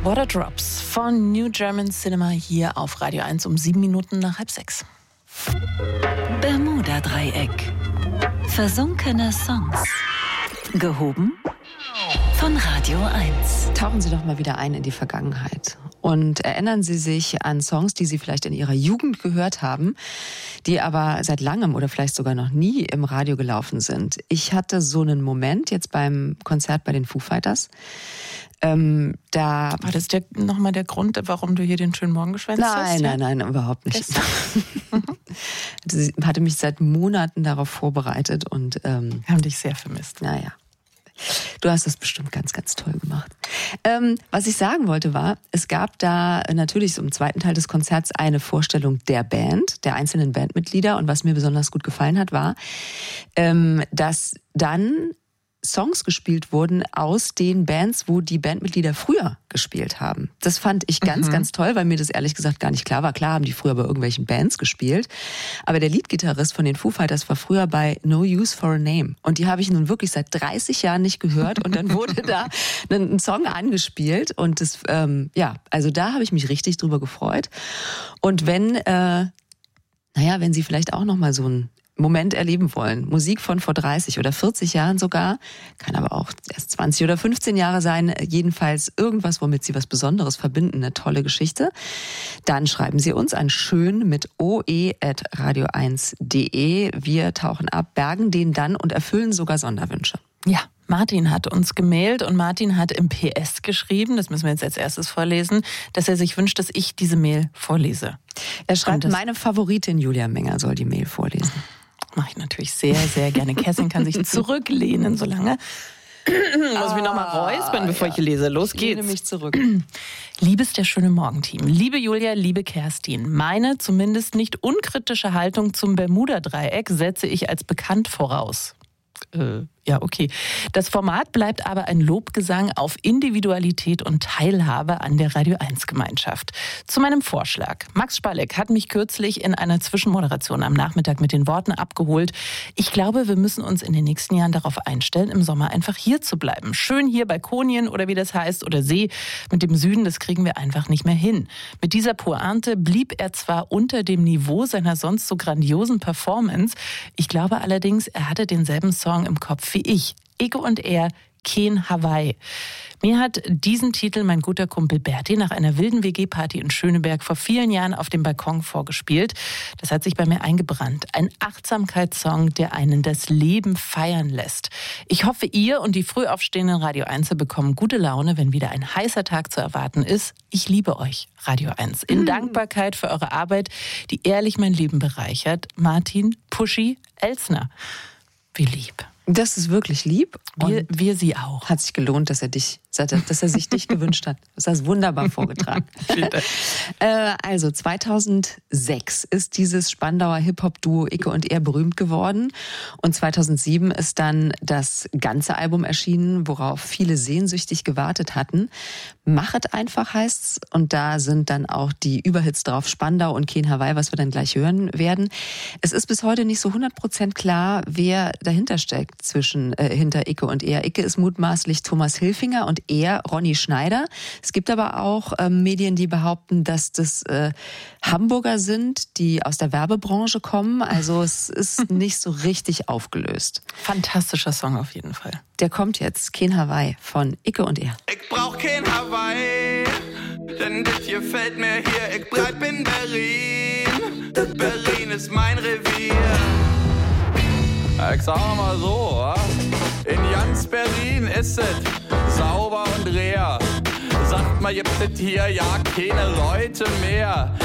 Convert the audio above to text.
Water Drops von New German Cinema hier auf Radio 1 um 7 Minuten nach 5:30. Bermuda-Dreieck. Versunkene Songs. Gehoben von Radio 1. Tauchen Sie doch mal wieder ein in die Vergangenheit und erinnern Sie sich an Songs, die Sie vielleicht in Ihrer Jugend gehört haben, die aber seit langem oder vielleicht sogar noch nie im Radio gelaufen sind. Ich hatte so einen Moment jetzt beim Konzert bei den Foo Fighters. War das nochmal der Grund, warum du hier den schönen Morgen geschwänzt hast? Nein, überhaupt nicht. Sie hatte mich seit Monaten darauf vorbereitet und haben dich sehr vermisst. Naja. Du hast das bestimmt ganz, ganz toll gemacht. Was ich sagen wollte war, es gab da natürlich so im zweiten Teil des Konzerts eine Vorstellung der Band, der einzelnen Bandmitglieder. Und was mir besonders gut gefallen hat, war, dass dann Songs gespielt wurden aus den Bands, wo die Bandmitglieder früher gespielt haben. Das fand ich ganz, ganz toll, weil mir das ehrlich gesagt gar nicht klar war. Klar haben die früher bei irgendwelchen Bands gespielt, aber der Leadgitarrist von den Foo Fighters war früher bei No Use for a Name. Und die habe ich nun wirklich seit 30 Jahren nicht gehört. Und dann wurde da ein Song angespielt. Und das, also da habe ich mich richtig drüber gefreut. Und wenn Sie vielleicht auch noch mal so ein Moment erleben wollen. Musik von vor 30 oder 40 Jahren sogar, kann aber auch erst 20 oder 15 Jahre sein, jedenfalls irgendwas, womit Sie was Besonderes verbinden, eine tolle Geschichte. Dann schreiben Sie uns an schön mit oe@radio1.de. Wir tauchen ab, bergen den dann und erfüllen sogar Sonderwünsche. Ja, Martin hat uns gemailt und Martin hat im PS geschrieben, das müssen wir jetzt als erstes vorlesen, dass er sich wünscht, dass ich diese Mail vorlese. Er schreibt, meine Favoritin Julia Menger soll die Mail vorlesen. Mache ich natürlich sehr, sehr gerne. Kerstin kann sich zurücklehnen, solange. Muss mich nochmal räuspern, bevor ich lese. Los geht's. Ich lehne mich zurück. Liebes der schöne Morgenteam, liebe Julia, liebe Kerstin, meine zumindest nicht unkritische Haltung zum Bermuda-Dreieck setze ich als bekannt voraus. Ja, okay. Das Format bleibt aber ein Lobgesang auf Individualität und Teilhabe an der Radio 1 Gemeinschaft. Zu meinem Vorschlag. Max Spalek hat mich kürzlich in einer Zwischenmoderation am Nachmittag mit den Worten abgeholt: Ich glaube, wir müssen uns in den nächsten Jahren darauf einstellen, im Sommer einfach hier zu bleiben. Schön hier bei Konien oder wie das heißt oder See. Mit dem Süden, das kriegen wir einfach nicht mehr hin. Mit dieser Pointe blieb er zwar unter dem Niveau seiner sonst so grandiosen Performance. Ich glaube allerdings, er hatte denselben Song im Kopf wie ich. Icke und er, Kein Hawaii. Mir hat diesen Titel mein guter Kumpel Berti nach einer wilden WG-Party in Schöneberg vor vielen Jahren auf dem Balkon vorgespielt. Das hat sich bei mir eingebrannt. Ein Achtsamkeitssong, der einen das Leben feiern lässt. Ich hoffe, ihr und die früh aufstehenden Radio 1 bekommen gute Laune, wenn wieder ein heißer Tag zu erwarten ist. Ich liebe euch, Radio 1. In Dankbarkeit für eure Arbeit, die ehrlich mein Leben bereichert. Martin Puschi Elsner. Wie lieb. Das ist wirklich lieb. Wir sie auch. Hat sich gelohnt, dass er sich dich gewünscht hat. Das hast du wunderbar vorgetragen. Also 2006 ist dieses Spandauer Hip-Hop-Duo Icke und er berühmt geworden. Und 2007 ist dann das ganze Album erschienen, worauf viele sehnsüchtig gewartet hatten. Machet einfach heißt's. Und da sind dann auch die Überhits drauf, Spandau und Kein Hawaii, was wir dann gleich hören werden. Es ist bis heute nicht so 100% klar, wer dahinter steckt. Hinter Icke und er. Icke ist mutmaßlich Thomas Hilfinger und er Ronny Schneider. Es gibt aber auch Medien, die behaupten, dass das Hamburger sind, die aus der Werbebranche kommen. Also es ist nicht so richtig aufgelöst. Fantastischer Song auf jeden Fall. Der kommt jetzt, Kein Hawaii von Icke und er. Ich brauch kein Hawaii, denn das hier fällt mir hier. Ich bleib in Berlin, Berlin ist mein Revier. Ich sag mal so, in ganz Berlin ist es sauber und leer. Sagt mal, gibt es hier ja keine Leute mehr.